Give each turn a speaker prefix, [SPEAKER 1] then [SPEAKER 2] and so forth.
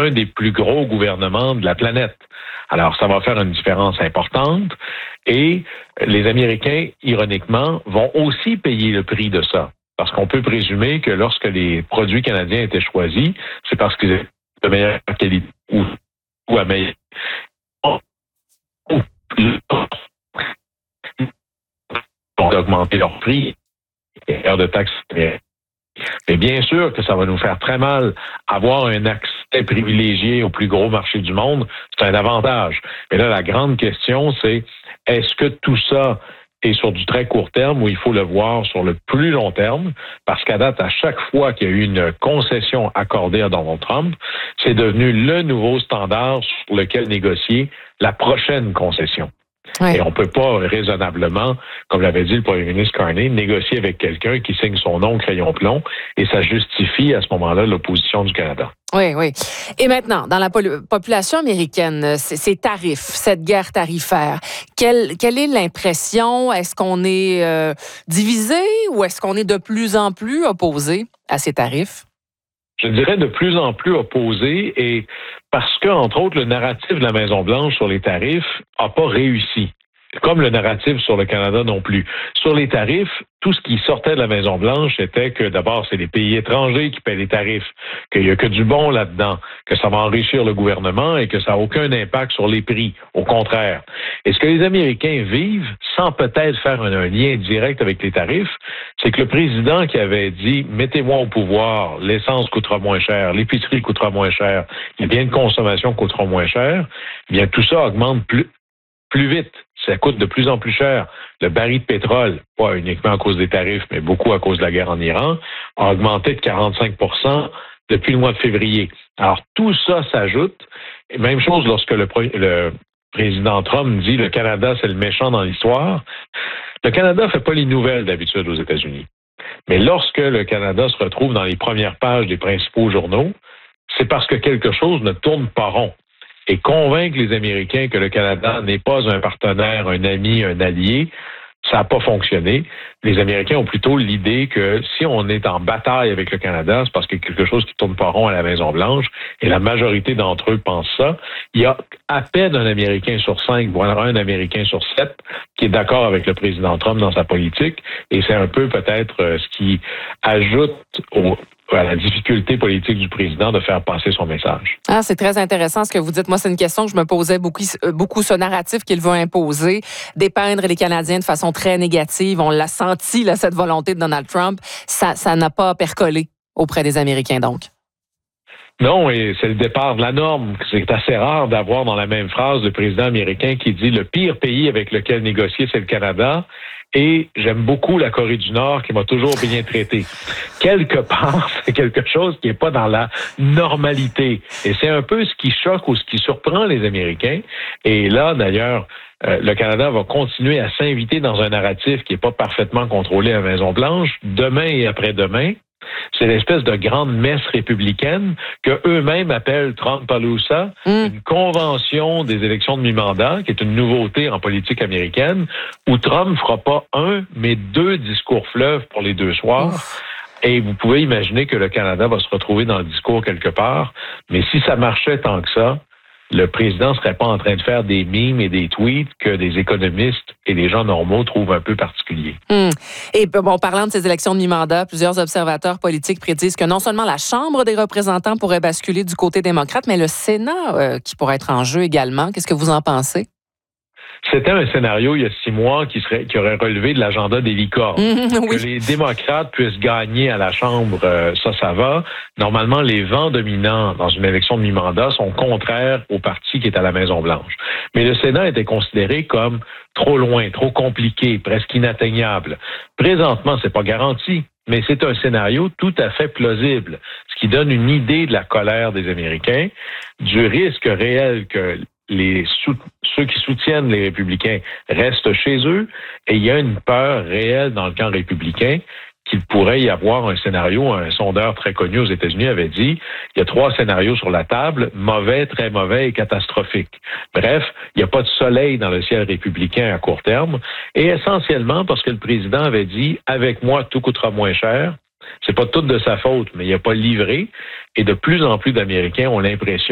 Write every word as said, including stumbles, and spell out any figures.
[SPEAKER 1] un des plus gros gouvernements de la planète. Alors, ça va faire une différence importante et les Américains, ironiquement, vont aussi payer le prix de ça. Parce qu'on peut présumer que lorsque les produits canadiens étaient choisis, c'est parce qu'ils étaient de meilleure qualité ou, ou à meilleure ont augmenté leur prix et leur de taxes. Mais bien sûr que ça va nous faire très mal avoir un accès privilégié au plus gros marché du monde. C'est un avantage. Mais là, la grande question, c'est est-ce que tout ça est sur du très court terme ou il faut le voir sur le plus long terme? Parce qu'à date, à chaque fois qu'il y a eu une concession accordée à Donald Trump, c'est devenu le nouveau standard sur lequel négocier la prochaine concession. Ouais. Et on ne peut pas raisonnablement, comme l'avait dit le premier ministre Carney, négocier avec quelqu'un qui signe son nom crayon plomb et ça justifie à ce moment-là l'opposition du Canada.
[SPEAKER 2] Oui, oui. Et maintenant, dans la pol- population américaine, c- ces tarifs, cette guerre tarifaire, quelle, quelle est l'impression? Est-ce qu'on est euh, divisé ou est-ce qu'on est de plus en plus opposé à ces tarifs?
[SPEAKER 1] Je dirais de plus en plus opposé et parce que, entre autres, le narratif de la Maison-Blanche sur les tarifs n'a pas réussi. Comme le narratif sur le Canada non plus. Sur les tarifs, tout ce qui sortait de la Maison-Blanche était que d'abord, c'est les pays étrangers qui paient les tarifs, qu'il n'y a que du bon là-dedans, que ça va enrichir le gouvernement et que ça n'a aucun impact sur les prix. Au contraire. Et ce que les Américains vivent, sans peut-être faire un, un lien direct avec les tarifs, c'est que le président qui avait dit « mettez-moi au pouvoir, l'essence coûtera moins cher, l'épicerie coûtera moins cher, les biens de consommation coûteront moins cher », bien tout ça augmente plus, plus vite. Ça coûte de plus en plus cher. Le baril de pétrole, pas uniquement à cause des tarifs, mais beaucoup à cause de la guerre en Iran, a augmenté de quarante-cinq pour cent depuis le mois de février. Alors, tout ça s'ajoute. Et même chose lorsque le, le président Trump dit « le Canada, c'est le méchant dans l'histoire ». Le Canada ne fait pas les nouvelles d'habitude aux États-Unis. Mais lorsque le Canada se retrouve dans les premières pages des principaux journaux, c'est parce que quelque chose ne tourne pas rond. Et convaincre les Américains que le Canada n'est pas un partenaire, un ami, un allié, ça n'a pas fonctionné. Les Américains ont plutôt l'idée que si on est en bataille avec le Canada, c'est parce qu'il y a quelque chose qui tourne pas rond à la Maison-Blanche, et la majorité d'entre eux pensent ça. Il y a à peine un Américain sur cinq, voire un Américain sur sept, qui est d'accord avec le président Trump dans sa politique, et c'est un peu peut-être ce qui ajoute au à la difficulté politique du président de faire passer son message.
[SPEAKER 2] Ah, c'est très intéressant ce que vous dites. Moi, c'est une question que je me posais beaucoup, beaucoup ce narratif qu'il veut imposer, dépeindre les Canadiens de façon très négative. On l'a senti, là, cette volonté de Donald Trump. Ça, ça n'a pas percolé auprès des Américains, donc.
[SPEAKER 1] Non, et c'est le départ de la norme. C'est assez rare d'avoir dans la même phrase le président américain qui dit « le pire pays avec lequel négocier, c'est le Canada ». Et j'aime beaucoup la Corée du Nord qui m'a toujours bien traité. Quelque part, c'est quelque chose qui n'est pas dans la normalité. Et c'est un peu ce qui choque ou ce qui surprend les Américains. Et là, d'ailleurs, euh, le Canada va continuer à s'inviter dans un narratif qui n'est pas parfaitement contrôlé à la Maison-Blanche, demain et après-demain. C'est l'espèce de grande messe républicaine que eux-mêmes appellent Trumpalooza, mm. une convention des élections de mi-mandat, qui est une nouveauté en politique américaine, où Trump ne fera pas un, mais deux discours fleuves pour les deux soirs. Ouf. Et vous pouvez imaginer que le Canada va se retrouver dans le discours quelque part. Mais si ça marchait tant que ça, le président ne serait pas en train de faire des mimes et des tweets que des économistes et des gens normaux trouvent un peu particuliers.
[SPEAKER 2] Hum. Et bon, parlant de ces élections de mi-mandat, plusieurs observateurs politiques prédisent que non seulement la Chambre des représentants pourrait basculer du côté démocrate, mais le Sénat euh, qui pourrait être en jeu également. Qu'est-ce que vous en pensez?
[SPEAKER 1] C'était un scénario il y a six mois qui serait qui aurait relevé de l'agenda des licornes. Mmh, oui. Que les démocrates puissent gagner à la Chambre, euh, ça, ça va. Normalement, les vents dominants dans une élection de mi-mandat sont contraires au parti qui est à la Maison-Blanche. Mais le Sénat était considéré comme trop loin, trop compliqué, presque inatteignable. Présentement, c'est pas garanti, mais c'est un scénario tout à fait plausible, ce qui donne une idée de la colère des Américains, du risque réel que les sou- ceux qui soutiennent les républicains restent chez eux, et il y a une peur réelle dans le camp républicain qu'il pourrait y avoir un scénario. Un sondeur très connu aux États-Unis avait dit il y a trois scénarios sur la table, mauvais, très mauvais et catastrophique. Bref, il n'y a pas de soleil dans le ciel républicain à court terme, et essentiellement parce que le président avait dit avec moi tout coûtera moins cher. C'est pas tout de sa faute, mais il n'a pas livré, et de plus en plus d'Américains ont l'impression